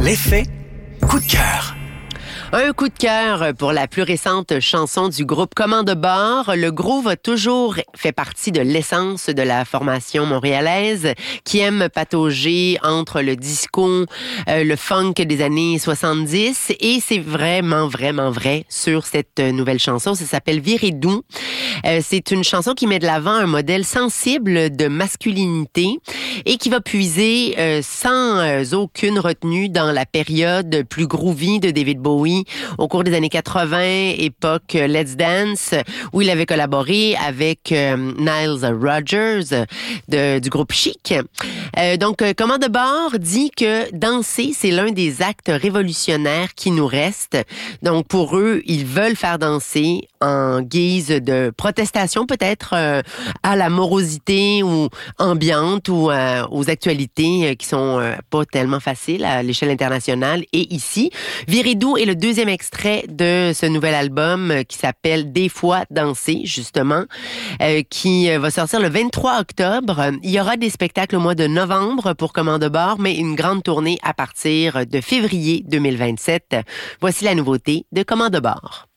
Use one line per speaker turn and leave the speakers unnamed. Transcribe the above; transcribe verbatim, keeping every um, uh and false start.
L'effet coup de cœur.
Un coup de cœur pour la plus récente chanson du groupe Commande Bord. Le groove a toujours fait partie de l'essence de la formation montréalaise qui aime patauger entre le disco, euh, le funk des années soixante-dix et c'est vraiment, vraiment vrai sur cette nouvelle chanson. Ça s'appelle Virez doux. Euh, c'est une chanson qui met de l'avant un modèle sensible de masculinité et qui va puiser euh, sans euh, aucune retenue dans la période plus groovy de David Bowie au cours des années quatre-vingts, époque Let's Dance, où il avait collaboré avec euh, Nile Rodgers de, du groupe Chic. Euh, donc, Commande Bord dit que danser, c'est l'un des actes révolutionnaires qui nous restent. Donc, pour eux, ils veulent faire danser en guise de protestation, peut-être euh, à la morosité ou ambiante ou euh, aux actualités euh, qui sont euh, pas tellement faciles à l'échelle internationale. Et ici, Virez doux est le deuxième extrait de ce nouvel album euh, qui s'appelle Des fois danser, justement, euh, qui euh, va sortir le vingt-trois octobre. Il y aura des spectacles au mois de novembre pour Commande Bord, mais une grande tournée à partir de février deux mille vingt-sept. Voici la nouveauté de Commande Bord.